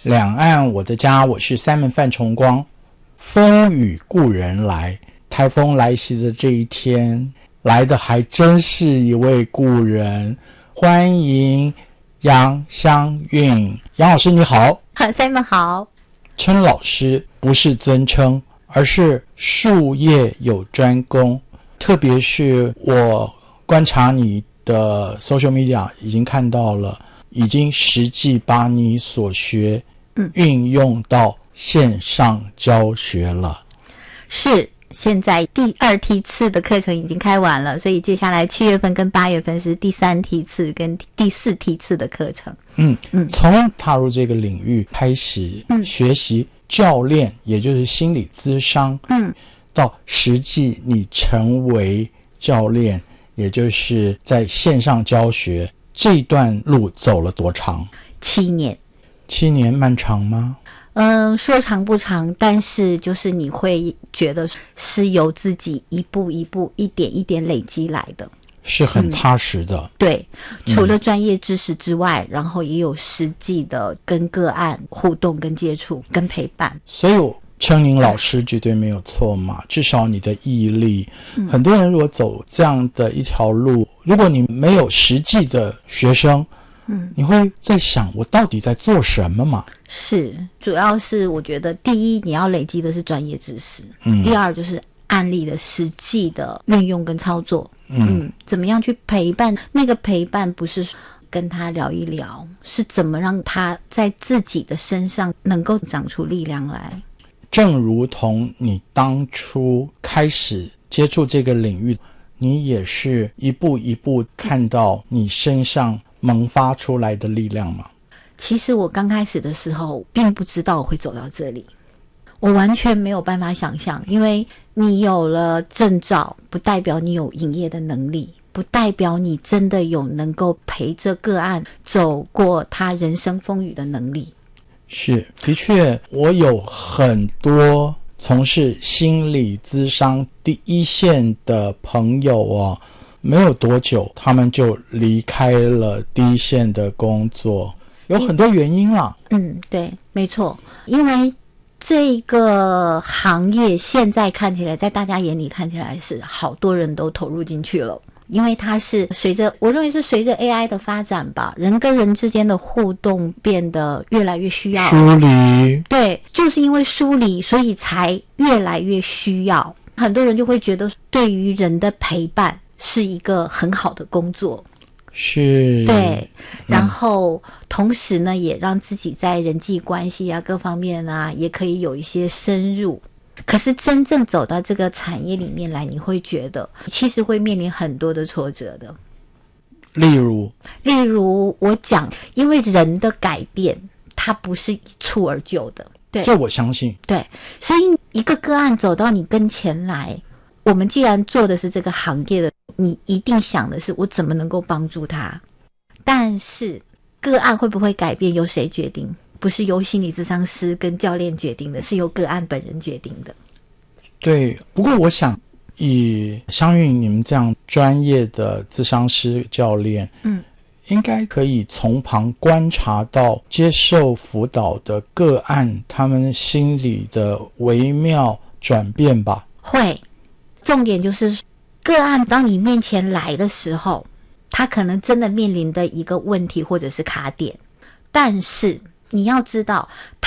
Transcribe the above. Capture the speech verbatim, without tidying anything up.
两岸我的家，我是Simon范崇光。风雨故人来，台风来袭的这一天，来的还真是一位故人。欢迎杨香韵。杨老师你好。 Simon 好。 称老师不是尊称，而是术业有专攻。特别是我观察你的 social media 已经看到了，已经实际把你所学运用到线上教学了。 是，现在第二梯次的课程已经开完了，所以接下来七月份跟八月份是第三梯次跟第四梯次的课程。 嗯嗯，从踏入这个领域开始学习教练，嗯、也就是心理咨商，嗯，到实际你成为教练，也就是在线上教学，这段路走了多长？ 七年。 七年漫长吗？ 嗯，说长不长，但是就是你会觉得是由自己一步一步一点一点累积来的， 是很踏实的。嗯、 对，除了专业知识之外、嗯、然后也有实际的跟个案互动跟接触跟陪伴。 所以我称您老师绝对没有错嘛，至少你的毅力、嗯、很多人如果走这样的一条路，如果你没有实际的学生，嗯，你会在想我到底在做什么嘛？ 是，主要是我觉得第一你要累积的是专业知识，嗯，第二就是案例的实际的运用跟操作， 嗯, 嗯，怎么样去陪伴？那个陪伴不是跟他聊一聊，是怎么让他在自己的身上能够长出力量来。 正如同你当初开始接触这个领域，你也是一步一步看到你身上萌发出来的力量吗？ 其实我刚开始的时候并不知道我会走到这里，我完全没有办法想象，因为你有了证照不代表你有营业的能力，不代表你真的有能够陪着个案走过他人生风雨的能力。 是，的确我有很多从事心理咨商第一线的朋友哦，没有多久他们就离开了第一线的工作，有很多原因啦。 嗯，对，没错，因为这个行业现在看起来，在大家眼里看起来是好多人都投入进去了，因为它是随着，我认为是随着 A I 的发展吧，人跟人之间的互动变得越来越需要疏离。 对，就是因为疏离，所以才越来越需要。很多人就会觉得对于人的陪伴是一个很好的工作。 是， 对，然后、嗯、同时呢也让自己在人际关系啊各方面啊也可以有一些深入。可是真正走到这个产业里面来，你会觉得其实会面临很多的挫折的。 例如例如我讲，因为人的改变它不是一蹴而就的。对， 这我相信。 对，所以一个个案走到你跟前来，我们既然做的是这个行业的，你一定想的是我怎么能够帮助他。但是个案会不会改变由谁决定？不是由心理咨商师跟教练决定的，是由个案本人决定的。 对，不过我想以香韵你们这样专业的咨商师教练，嗯，应该可以从旁观察到接受辅导的个案他们心理的微妙转变吧。 会，重点就是个案当你面前来的时候，他可能真的面临的一个问题或者是卡点，但是你要知道